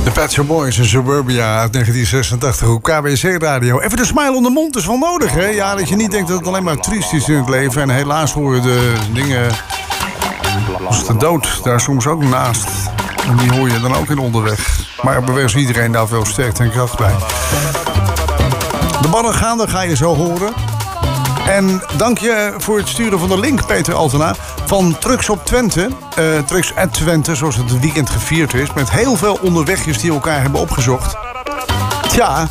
De Pet Shop Boys in Suburbia uit 1986 op KBC Radio. Even de smile om de mond is wel nodig, hè? Ja, dat je niet denkt dat het alleen maar triest is in het leven. En helaas horen de dingen als de dood daar soms ook naast. En die hoor je dan ook in onderweg. Maar we wensen iedereen daar veel sterkte en kracht bij. De bannen gaande ga je zo horen. En dank je voor het sturen van de link, Peter Altena, van Trucks op Twente. Trucks at Twente, zoals het weekend gevierd is. Met heel veel onderwegjes die elkaar hebben opgezocht. Tja,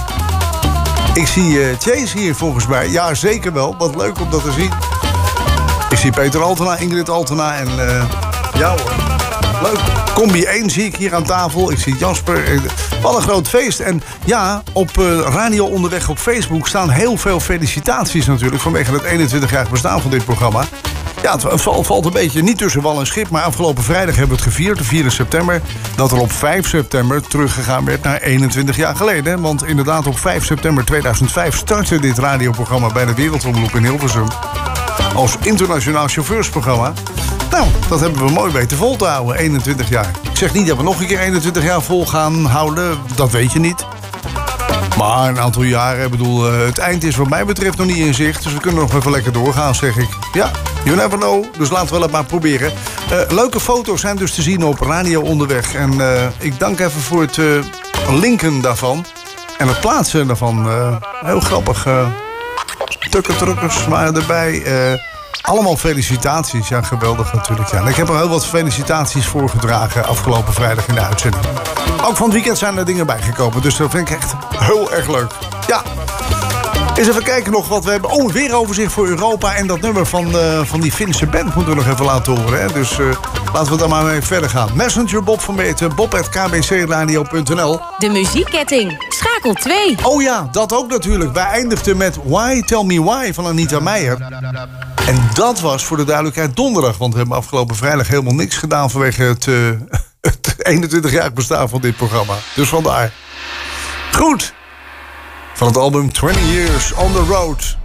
ik zie Chase hier volgens mij. Ja, zeker wel. Wat leuk om dat te zien. Ik zie Peter Altena, Ingrid Altena en ja hoor. Leuk. Combi 1 zie ik hier aan tafel. Ik zie Jasper. Wat een groot feest. En ja, op Radio Onderweg op Facebook staan heel veel felicitaties natuurlijk vanwege het 21-jarig bestaan van dit programma. Ja, het valt een beetje niet tussen wal en schip, maar afgelopen vrijdag hebben we het gevierd, de 4 september... dat er op 5 september teruggegaan werd naar 21 jaar geleden. Want inderdaad, op 5 september 2005 startte dit radioprogramma bij de Wereldomroep in Hilversum als internationaal chauffeursprogramma. Nou, dat hebben we mooi weten vol te houden, 21 jaar. Ik zeg niet dat we nog een keer 21 jaar vol gaan houden, dat weet je niet. Maar een aantal jaren, ik bedoel, het eind is wat mij betreft nog niet in zicht. Dus we kunnen nog even lekker doorgaan, zeg ik. Ja, you never know, dus laten we het maar proberen. Leuke foto's zijn dus te zien op Radio Onderweg. En ik dank even voor het linken daarvan. En het plaatsen daarvan. Heel grappig. Tukkentrukkers waren erbij. Allemaal felicitaties. Ja, geweldig natuurlijk. Ja. En ik heb er heel wat felicitaties voorgedragen afgelopen vrijdag in de uitzending. Ook van het weekend zijn er dingen bijgekomen. Dus dat vind ik echt heel erg leuk. Ja. Eens even kijken nog wat we hebben. Oh, weer overzicht voor Europa. En dat nummer van die Finse band moeten we nog even laten horen. Hè? Dus laten we daar maar mee verder gaan. Messenger Bob van Meten. bob@kbcradio.nl. De muziekketting. Schakel 2. Oh ja, dat ook natuurlijk. Wij eindigden met Why Tell Me Why van Anita Meijer. En dat was voor de duidelijkheid donderdag. Want we hebben afgelopen vrijdag helemaal niks gedaan vanwege het 21-jarig bestaan van dit programma. Dus vandaar. Goed. Van het album 20 Years on the Road.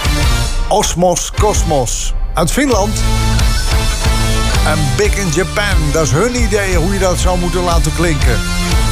Osmos Cosmos. Uit Finland. En Big in Japan. Dat is hun idee hoe je dat zou moeten laten klinken.